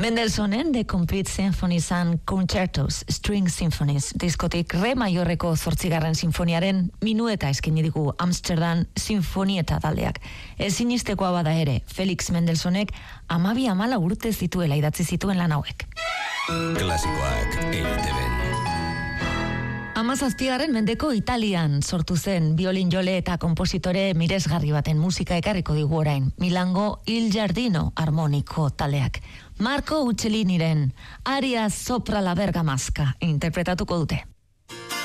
Mendelssohnen The Complete Symphonies and Concertos String Symphonies diskotik re maiorreko 8. sinfoniaren minueta eskaini digu Amsterdam Sinfonieta taldeak. Ezinistekoa bada ere, Felix Mendelssohnek 12-14 urte zituela idatzi zituen lan hauek. Klasikoak EITB-n. 17. mendeko Italian sortu zen biolin jole eta kompositore miresgarri baten musika ekarriko digu orain, Milango Il Giardino armoniko taldeak. Marco Uccelliniren Aria sopra la bergamasca interpretatuko dute.